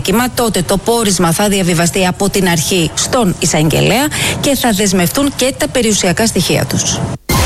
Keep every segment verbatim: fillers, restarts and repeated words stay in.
αδίκημα, τότε το πόρισμα θα διαβιβαστεί από την αρχή στον εισαγγελέα και θα δεσμευτούν και τα περιουσιακά στοιχεία τους.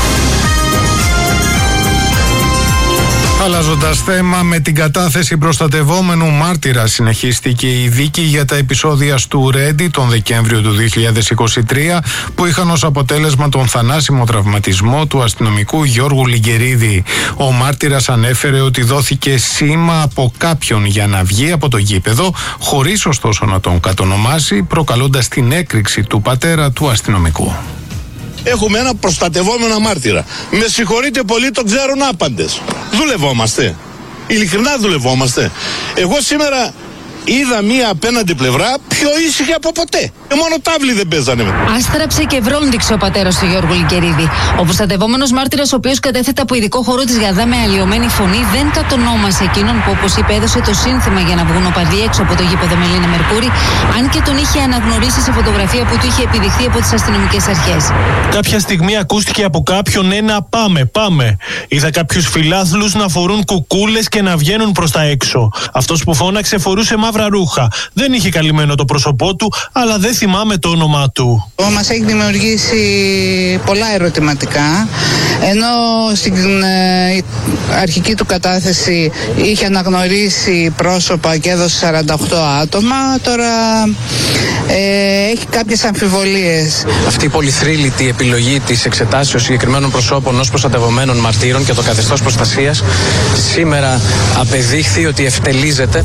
Αλλάζοντας θέμα, με την κατάθεση προστατευόμενου μάρτυρα συνεχίστηκε η δίκη για τα επεισόδια του Ρέντι τον Δεκέμβριο του δύο χιλιάδες είκοσι τρία που είχαν ως αποτέλεσμα τον θανάσιμο τραυματισμό του αστυνομικού Γιώργου Λιγκερίδη. Ο μάρτυρας ανέφερε ότι δόθηκε σήμα από κάποιον για να βγει από το γήπεδο, χωρίς ωστόσο να τον κατονομάσει, προκαλώντας την έκρηξη του πατέρα του αστυνομικού. Έχουμε ένα προστατευόμενο μάρτυρα. Με συγχωρείτε πολύ, το ξέρουν άπαντες. Δουλευόμαστε. Ειλικρινά δουλευόμαστε. Εγώ σήμερα είδα μία απέναντι πλευρά πιο ήσυχη από ποτέ. Και μόνο τάβλοι δεν παίζανε. Άστραψε και βρόντιξε ο πατέρας του Γιώργου Λιγκερίδη. Ο προστατευόμενος μάρτυρας, ο οποίος κατέθετε από ειδικό χώρο της ΓΑΔΑ με αλλοιωμένη φωνή, δεν κατονόμασε εκείνον που, όπως είπε, έδωσε το σύνθημα για να βγουν οπαδοί έξω από το γήπεδο Μελίνα Μερκούρη, αν και τον είχε αναγνωρίσει σε φωτογραφία που του είχε επιδειχθεί από τις αστυνομικές αρχές. Κάποια στιγμή ακούστηκε από κάποιον ένα πάμε, πάμε. Είδα κάποιους φιλάθλους να φορούν κουκούλες και να βγαίνουν προς τα έξω. Αυτός που φώναξε φορούσε μαύρα ρούχα. Δεν είχε καλυμμένο το πρόσωπό του, αλλά δεν θυμάμαι το όνομά του. Μας έχει δημιουργήσει πολλά ερωτηματικά, ενώ στην ε, αρχική του κατάθεση είχε αναγνωρίσει πρόσωπα και έδωσε σαράντα οκτώ άτομα, τώρα ε, έχει κάποιες αμφιβολίες. Αυτή η πολυθρύλητη επιλογή της εξετάσεως συγκεκριμένων προσώπων ως προστατευομένων μαρτύρων και το καθεστώς προστασίας σήμερα απεδείχθη ότι ευτελίζεται.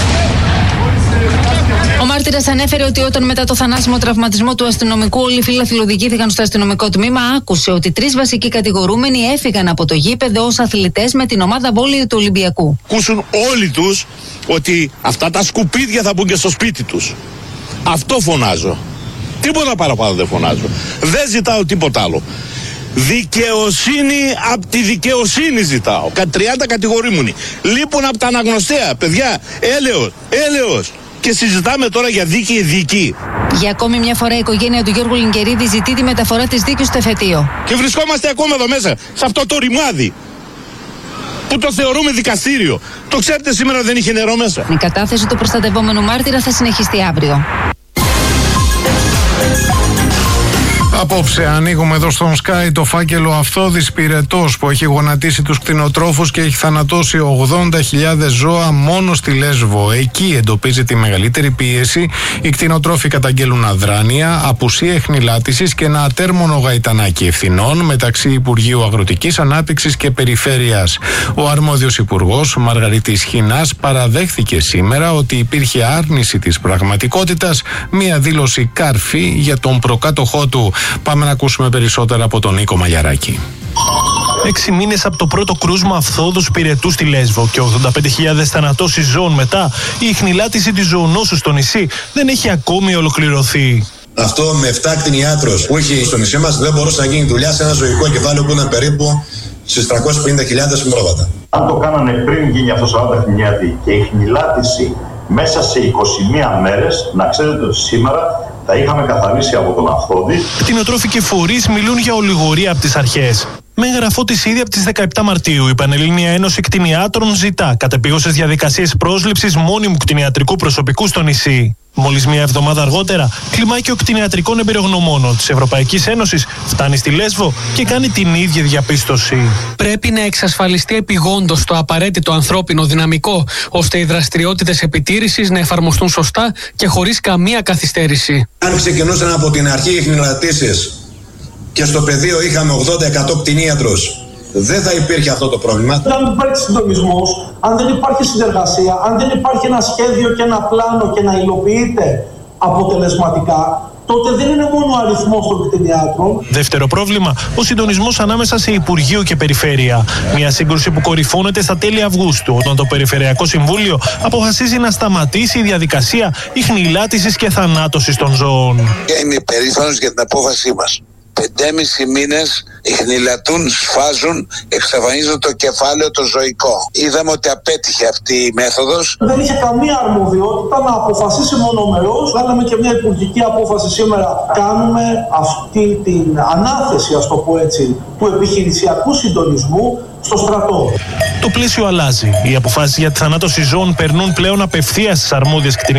Ο μάρτυρας ανέφερε ότι όταν μετά το θανάσιμο τραυματισμό του αστυνομικού όλοι οι φίλαθλοι οδηγήθηκαν στο αστυνομικό τμήμα, άκουσε ότι τρεις βασικοί κατηγορούμενοι έφυγαν από το γήπεδο ως αθλητές με την ομάδα βόλεϊ του Ολυμπιακού. Ακούσουν όλοι τους ότι αυτά τα σκουπίδια θα μπουν και στο σπίτι τους. Αυτό φωνάζω. Τίποτα παραπάνω δεν φωνάζω. Δεν ζητάω τίποτα άλλο. Δικαιοσύνη από τη δικαιοσύνη ζητάω. τριάντα κατηγορούμενοι λείπουν από τα αναγνωστέα. Παιδιά, έλεος, έλεος. Και συζητάμε τώρα για δίκη δίκη. Για ακόμη μια φορά η οικογένεια του Γιώργου Λιγκερίδη ζητεί τη μεταφορά της δίκης στο εφετείο. Και βρισκόμαστε ακόμα εδώ μέσα, σε αυτό το ρημάδι που το θεωρούμε δικαστήριο. Το ξέρετε, σήμερα δεν είχε νερό μέσα. Η κατάθεση του προστατευόμενου μάρτυρα θα συνεχιστεί αύριο. Απόψε ανοίγουμε εδώ στον Sky το φάκελο Αυθώδης Πυρετός που έχει γονατίσει τους κτηνοτρόφους και έχει θανατώσει ογδόντα χιλιάδες ζώα μόνο στη Λέσβο. Εκεί εντοπίζει τη μεγαλύτερη πίεση. Οι κτηνοτρόφοι καταγγέλουν αδράνεια, απουσία εχνηλάτησης και ένα ατέρμονο γαϊτανάκι ευθυνών μεταξύ Υπουργείου Αγροτικής Ανάπτυξης και Περιφέρειας. Ο αρμόδιος υπουργός Μαργαρίτης Χινάς παραδέχθηκε σήμερα ότι υπήρχε άρνηση της πραγματικότητας, μια δήλωση κάρφη για τον προκάτοχό του. Πάμε να ακούσουμε περισσότερα από τον Νίκο Μαλιαράκη. Έξι μήνες από το πρώτο κρούσμα Αυθώδους Πυρετού στη Λέσβο και ογδόντα πέντε χιλιάδες θανατώσεις ζώων μετά, η ιχνηλάτηση της ζωονόσου στο νησί δεν έχει ακόμη ολοκληρωθεί. Αυτό με εφτά κτηνιάτρους που έχει στο νησί μας δεν μπορούσε να γίνει δουλειά σε ένα ζωικό κεφάλαιο που είναι περίπου στις τριακόσιες πενήντα χιλιάδες πρόβατα. Αν το κάνανε πριν γίνει αυτό σαράντα κτηνιάτροι και η ιχνηλάτηση μέσα σε είκοσι μία μέρες, να ξέρετε ότι σήμερα τα είχαμε καθαρίσει από τον Αυθώδη. Κτηνοτρόφοι και φορείς μιλούν για ολιγορία από τις αρχές. Με εγγραφό της ήδη από τις δεκαεπτά Μαρτίου, η Πανελλήνια Ένωση Κτηνιάτρων ζητά κατεπήγουσες διαδικασίες πρόσληψης μόνιμου κτηνιατρικού προσωπικού στο νησί. Μόλις μία εβδομάδα αργότερα, κλιμάκιο κτηνιατρικών εμπειρογνωμόνων της Ευρωπαϊκής Ένωσης φτάνει στη Λέσβο και κάνει την ίδια διαπίστωση. Πρέπει να εξασφαλιστεί επιγόντως το απαραίτητο ανθρώπινο δυναμικό, ώστε οι δραστηριότητες επιτήρησης να εφαρμοστούν σωστά και χωρίς καμία καθυστέρηση. Αν ξεκινούσαν από την αρχή οι ιχνηλατήσεις και στο πεδίο είχαμε ογδόντα τοις εκατό κτηνίατρους, δεν θα υπήρχε αυτό το πρόβλημα. Αν δεν υπάρχει συντονισμός, αν δεν υπάρχει συνεργασία, αν δεν υπάρχει ένα σχέδιο και ένα πλάνο και να υλοποιείται αποτελεσματικά, τότε δεν είναι μόνο ο αριθμός των κτηνιάτρων. Δεύτερο πρόβλημα, ο συντονισμός ανάμεσα σε Υπουργείο και Περιφέρεια. Μια σύγκρουση που κορυφώνεται στα τέλη Αυγούστου, όταν το Περιφερειακό Συμβούλιο αποφασίζει να σταματήσει η διαδικασία ιχνηλάτησης και θανάτωσης των ζώων. Και είμαι υπερήφανος για την απόφασή μας. Πεντέμισι μήνες ιχνηλατούν, σφάζουν, εξαφανίζουν το κεφάλαιο το ζωικό. Είδαμε ότι απέτυχε αυτή η μέθοδος. Δεν είχε καμία αρμοδιότητα να αποφασίσει μονομερώς. Βγάλαμε και μια υπουργική απόφαση σήμερα. Κάνουμε αυτή την ανάθεση, ας το πω έτσι, του επιχειρησιακού συντονισμού στο στρατό. Το πλαίσιο αλλάζει. Οι αποφάσεις για τη θανάτωση ζώων περνούν πλέον απευθείας στις αρμόδιες κτηνιάτρες